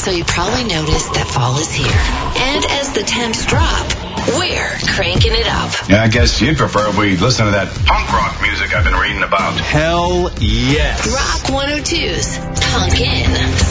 so you probably noticed that fall is here. And as the temps drop, we're cranking it up. Yeah, I guess you'd prefer we listen to that punk rock music I've been reading about. Hell yes. Rock 102's Punk In.